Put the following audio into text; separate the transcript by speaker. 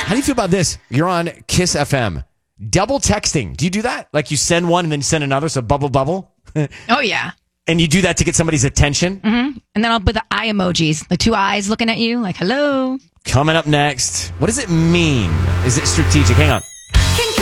Speaker 1: How do you feel about this? You're on Kiss FM. Double texting. Do you do that? Like you send one and then you send another, so bubble.
Speaker 2: Oh, yeah.
Speaker 1: And you do that to get somebody's attention?
Speaker 2: Mm-hmm. And then I'll put the eye emojis, the two eyes looking at you, like, hello.
Speaker 1: Coming up next, what does it mean? Is it strategic? Hang on.